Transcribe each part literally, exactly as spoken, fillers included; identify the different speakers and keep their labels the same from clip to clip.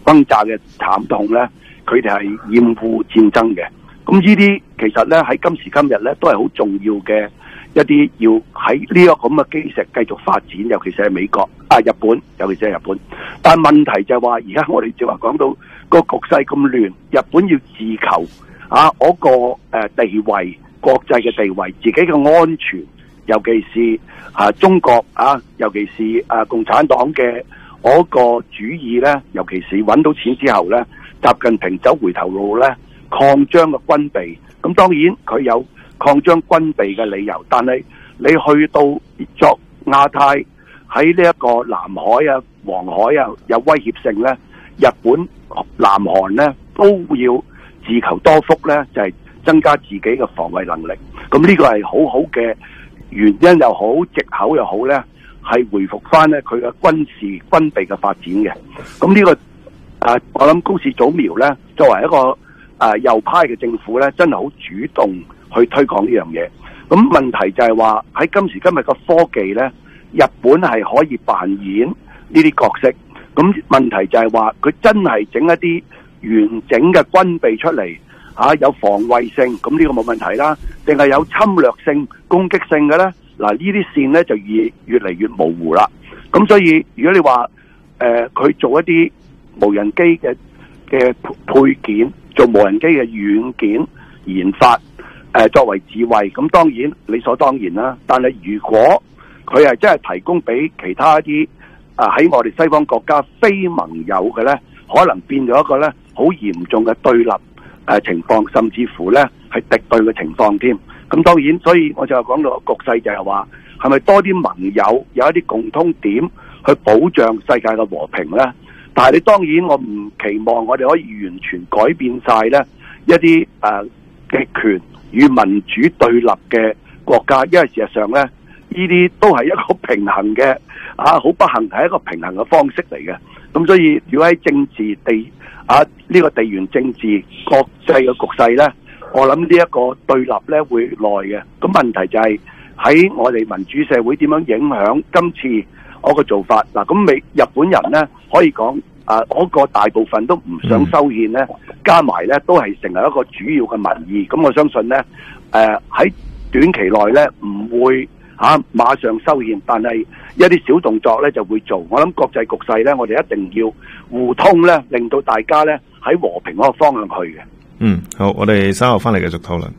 Speaker 1: 轟炸嘅慘痛咧，佢哋係厭惡戰爭嘅。咁呢啲其實咧喺今時今日咧都係好重要嘅一啲，要喺呢個咁嘅基石繼續發展，尤其是係美國啊、日本，尤其是係日本。但係問題就係話，而家我哋就話講到個局勢咁亂，日本要自求啊嗰個誒地位、國際嘅地位、自己嘅安全，尤其是啊中國啊，尤其是啊共產黨嘅嗰個主意咧，尤其是揾到錢之後咧，習近平走回頭路咧，擴張嘅軍備。咁當然佢有擴張軍備嘅理由，但係你去到作亞太喺呢一個南海啊、黃海啊有威脅性咧，日本、南韓咧都要自求多福咧，就係、是、增加自己嘅防衛能力。咁呢個係好好嘅原因又好，藉口又好咧，係回復翻咧佢嘅軍事軍備嘅發展嘅。咁呢、這個啊，我諗高市早苗咧作為一個啊右派嘅政府咧，真係好主動去推廣呢樣嘢。咁問題就係話喺今時今日嘅科技咧，日本係可以扮演呢啲角色。咁問題就係話佢真係整一啲完整嘅軍備出嚟，啊有防衛性，咁呢個冇問題啦。定係有侵略性、攻擊性嘅咧？嗱，呢啲線咧就越越嚟越模糊啦。咁所以如果你話誒佢做一啲無人機嘅嘅配件，做無人機嘅軟件研發，誒、呃、作為自衛，咁當然理所當然啦。但係如果佢係真係提供俾其他一啲啊喺我哋西方國家非盟友嘅咧，可能變咗一個咧好嚴重嘅對立誒、呃、情況，甚至乎咧係敵對嘅情況添。咁當然，所以我就講到局勢就係話，係咪多啲盟友有一啲共通點去保障世界嘅和平咧？但係你當然我唔期望我哋可以完全改變晒咧一啲誒極權與民主對立嘅國家，因為事實上咧呢啲都係一個平衡嘅啊，好不幸係一個平衡嘅方式嚟嘅。咁所以如果喺政治地啊呢、這個地緣政治國際嘅局勢咧，我諗呢一個對立咧會耐嘅。咁問題就係喺我哋民主社會點樣影響今次我個做法嗱？咁美日本人咧可以講啊，嗰個大部分都唔想修憲咧，加埋咧都係成為一個主要嘅民意。咁我相信咧，誒喺短期內咧唔會嚇馬上修憲，但係一啲小動作咧就會做。我諗國際局勢咧，我哋一定要互通咧，令到大家咧喺和平嗰個方向去嘅。
Speaker 2: 嗯，好，我哋稍後翻嚟繼續討論。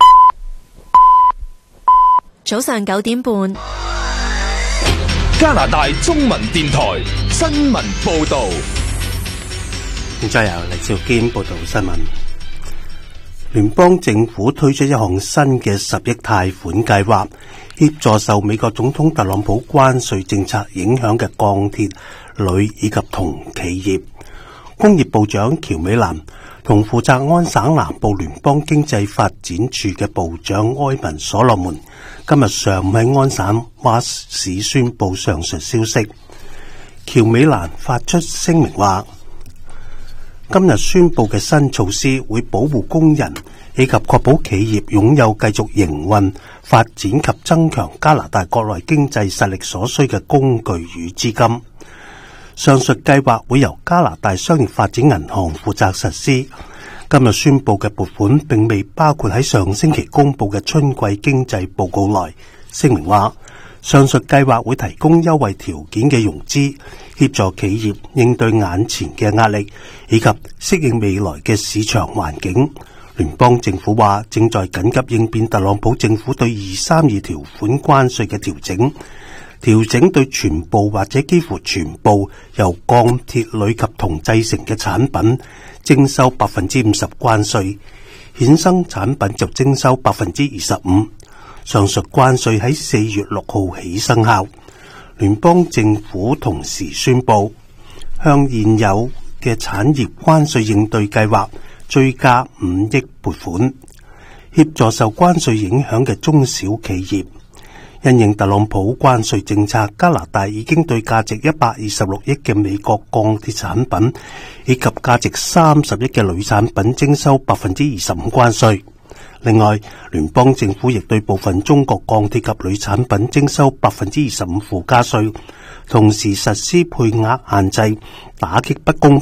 Speaker 3: 早上九點半，
Speaker 4: 加拿大中文電台新聞報道。
Speaker 5: 現在由黎兆堅報道新聞。聯邦政府推出一項新嘅十億貸款計劃，協助受美國總統特朗普關稅政策影響嘅鋼鐵、鋁以及銅企業。工業部長喬美蘭同負責安省南部聯邦經濟發展處嘅部長埃文所羅門今日上午喺安省瓦市宣布上述消息。喬美蘭發出聲明話，今日宣布嘅新措施會保護工人以及確保企業擁有繼續營運、發展及增強加拿大國內經濟實力所需嘅工具與資金。上述計劃會由加拿大商業發展銀行負責實施。今日宣布嘅撥款並未包括喺上星期公布嘅春季經濟報告內。聲明話，上述計劃會提供優惠條件嘅融資，協助企業應對眼前嘅壓力，以及適應未來嘅市場環境。聯邦政府話正在緊急應變特朗普政府對二三二條款關稅嘅調整。調整對全部或者幾乎全部由鋼鐵、鋁及銅製成嘅產品徵收百分之五十關稅，衍生產品就徵收百分之二十五。上述關稅喺四月六號起生效。聯邦政府同時宣布向現有嘅產業關稅應對計劃追加五億撥款，協助受關稅影響嘅中小企業。因應特朗普關稅政策，加拿大已經對價值一百二十六億嘅美國鋼鐵產品以及價值三十億嘅鋁產品徵收百分之二十五關稅。另外，聯邦政府亦對部分中國鋼鐵及鋁產品徵收百分之二十五附加稅，同時實施配額限制，打擊不公